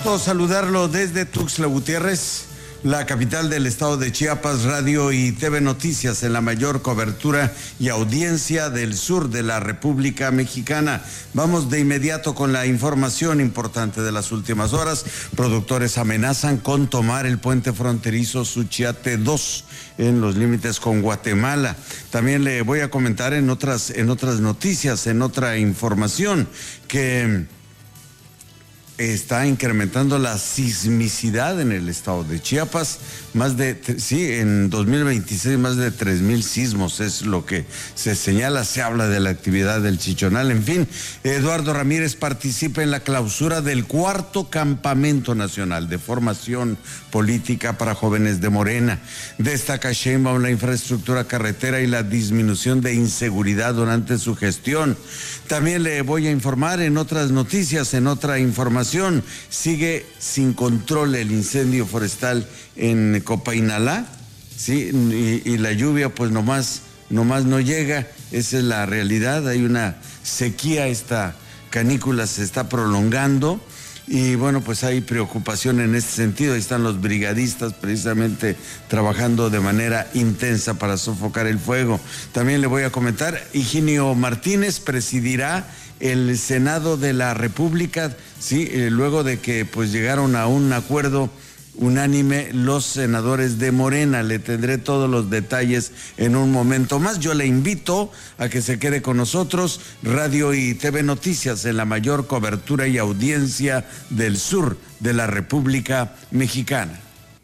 gusto saludarlo desde Tuxtla Gutiérrez, la capital del estado de Chiapas. Radio y TV Noticias en la mayor cobertura y audiencia del sur de la República Mexicana. Vamos de inmediato con la información importante de las últimas horas. Productores amenazan con tomar el puente fronterizo Suchiate 2 en los límites con Guatemala. También le voy a comentar en otras noticias, en otra información, que está incrementando la sismicidad en el estado de Chiapas. En 2026 más de 3,000 sismos es lo que se señala. Se habla de la actividad del Chichonal. En fin, Eduardo Ramírez participa en la clausura del 4º Campamento Nacional de Formación Política para Jóvenes de Morena. Destaca Sheinbaum la infraestructura carretera y la disminución de inseguridad durante su gestión. También le voy a informar en otras noticias, en otra información. Sigue sin control el incendio forestal en Copainalá, ¿sí? Y la lluvia pues nomás no llega. Esa es la realidad. Hay una sequía, esta canícula se está prolongando y bueno, pues hay preocupación en este sentido. Ahí están los brigadistas precisamente trabajando de manera intensa para sofocar el fuego. También le voy a comentar, Higinio Martínez presidirá el Senado de la República, sí, luego de que pues llegaron a un acuerdo unánime los senadores de Morena. Le tendré todos los detalles en un momento más. Yo le invito a que se quede con nosotros. Radio y TV Noticias en la mayor cobertura y audiencia del sur de la República Mexicana.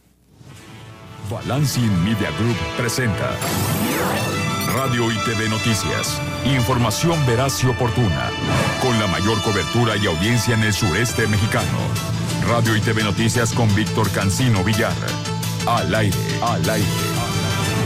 Balancing Media Group presenta Radio y TV Noticias. Información veraz y oportuna, con la mayor cobertura y audiencia en el sureste mexicano. Radio y TV Noticias con Víctor Cancino Villar. Al aire, al aire.